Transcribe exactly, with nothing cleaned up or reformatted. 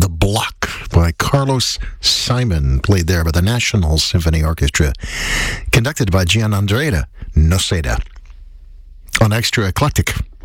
The Block by Carlos Simon, played there by the National Symphony Orchestra, conducted by Gianandrea Noseda. On Extra Eclectic.